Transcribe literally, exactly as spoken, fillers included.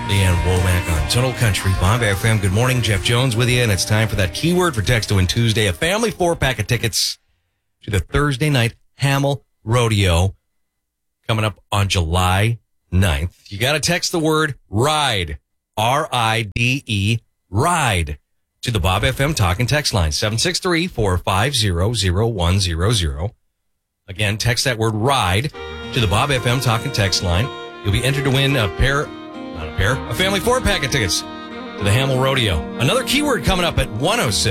Leanne Womack on Tunnel Country, Bob F M. Good morning, Jeff Jones with you, and it's time for that keyword for Text to Win Tuesday, a family four-pack of tickets to the Thursday night Hamel Rodeo coming up on July ninth. You got to text the word RIDE, R I D E, RIDE, to the Bob F M talk and text line, seven six three, four five zero, zero one zero zero. Again, text that word RIDE to the Bob F M talk and text line. You'll be entered to win a pair, not a pair, a family four-pack of tickets to the Hamel Rodeo. Another keyword coming up at one oh six.